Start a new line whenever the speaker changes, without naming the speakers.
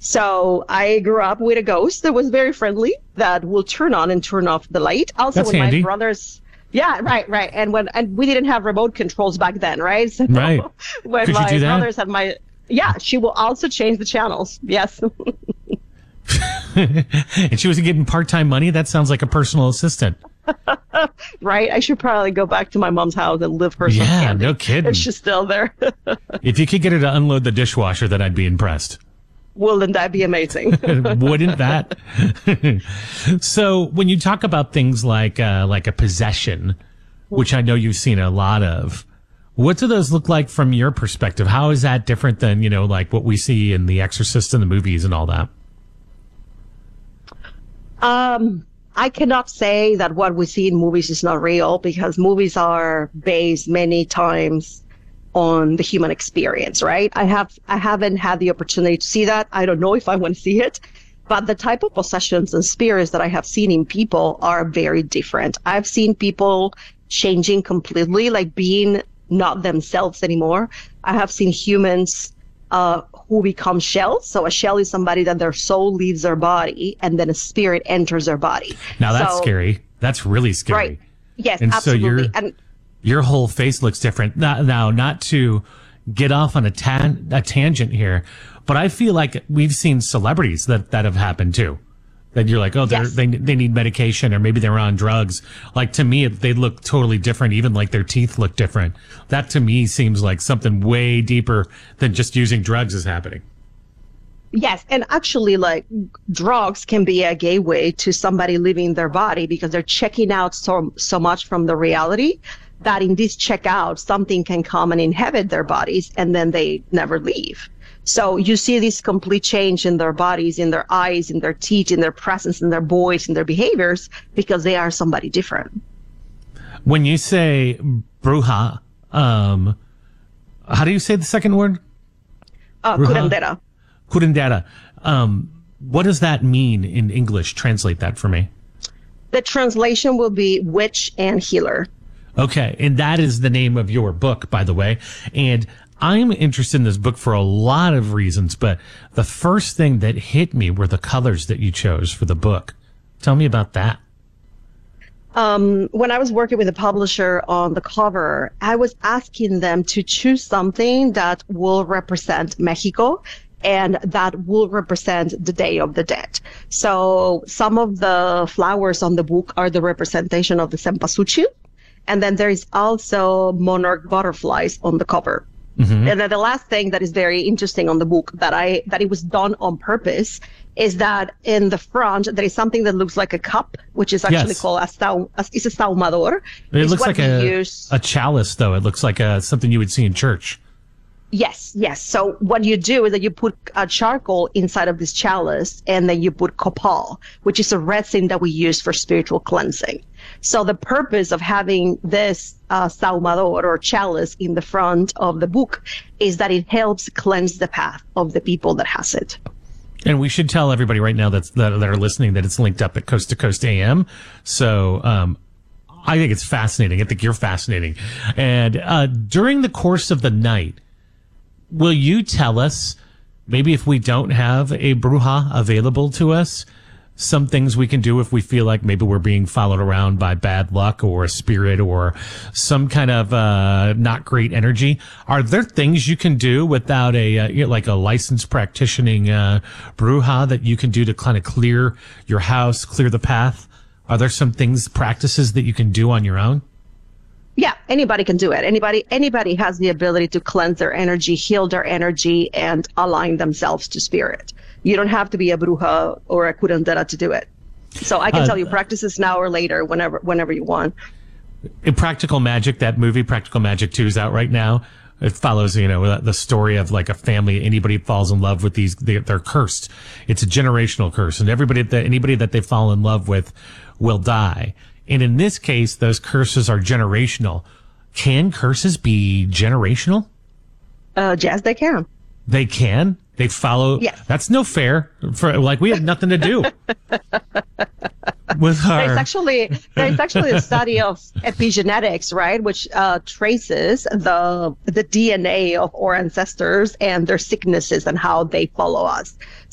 So I grew up with a ghost that was very friendly, that will turn on and turn off the light. Also,
That's
when
handy.
my brothers, yeah, right. And we didn't have remote controls back then, right? So
Right.
when
Could you
my
do that?
brothers had yeah, she will also change the channels. Yes.
And she was getting part-time money? That sounds like a personal assistant.
Right. I should probably go back to my mom's house and live her some
Yeah,
candy.
no kidding.
If she's still there.
If you could get her to unload the dishwasher, then I'd be impressed.
Wouldn't that be amazing?
Wouldn't that? So when you talk about things like a possession, which I know you've seen a lot of, what do those look like from your perspective? How is that different than, like what we see in The Exorcist and the movies and all that?
I cannot say that what we see in movies is not real, because movies are based many times on the human experience, right? I haven't had the opportunity to see that. I don't know if I want to see it, but the type of possessions and spirits that I have seen in people are very different. I've seen people changing completely, like being not themselves anymore. I have seen humans who become shells. So a shell is somebody that their soul leaves their body and then a spirit enters their body.
Now that's scary. That's really scary.
Right. Yes,
and
absolutely.
So your whole face looks different. Now, not to get off on a tangent here, but I feel like we've seen celebrities that have happened too. That you're like, oh, they need medication, or maybe they're on drugs. Like, to me, they look totally different. Even like their teeth look different. That to me seems like something way deeper than just using drugs is happening.
Yes, and actually, like, drugs can be a gateway to somebody leaving their body, because they're checking out so much from the reality that in this checkout, something can come and inhabit their bodies, and then they never leave. So you see this complete change in their bodies, in their eyes, in their teeth, in their presence, in their voice, in their behaviors, because they are somebody different.
When you say bruja, how do you say the second word?
Curandera.
Curandera. What does that mean in English? Translate that for me.
The translation will be witch and healer.
Okay. And that is the name of your book, by the way. And I'm interested in this book for a lot of reasons, but the first thing that hit me were the colors that you chose for the book. Tell me about that.
When I was working with a publisher on the cover, I was asking them to choose something that will represent Mexico and that will represent the Day of the Dead. So some of the flowers on the book are the representation of the cempasúchil, and then there is also monarch butterflies on the cover. Mm-hmm. And then the last thing that is very interesting on the book that it was done on purpose is that in the front there is something that looks like a cup, which is actually called it's a saumador.
It looks like a chalice, though. It looks like something you would see in church.
Yes. So what you do is that you put charcoal inside of this chalice, and then you put copal, which is a resin that we use for spiritual cleansing. So the purpose of having this saumador or chalice in the front of the book is that it helps cleanse the path of the people that has it.
And we should tell everybody right now that are listening that it's linked up at Coast to Coast AM. So I think it's fascinating. I think you're fascinating. And during the course of the night, will you tell us, maybe if we don't have a bruja available to us, some things we can do if we feel like maybe we're being followed around by bad luck or a spirit or some kind of not great energy? Are there things you can do without like a licensed practicing bruja that you can do to kind of clear your house, clear the path? Are there some practices that you can do on your own?
Yeah, anybody can do it. Anybody has the ability to cleanse their energy, heal their energy, and align themselves to spirit. You don't have to be a bruja or a curandera to do it. So I can tell you practices now or later, whenever you want.
In Practical Magic, that movie, Practical Magic 2, is out right now. It follows, the story of like a family. Anybody falls in love with they're cursed. It's a generational curse, and anybody that they fall in love with will die. And in this case, those curses are generational. Can curses be generational?
Yes, they can.
They can? They follow?
Yes.
That's no fair. We have nothing to do with her.
There's actually a study of epigenetics, right, which traces the DNA of our ancestors and their sicknesses and how they follow us.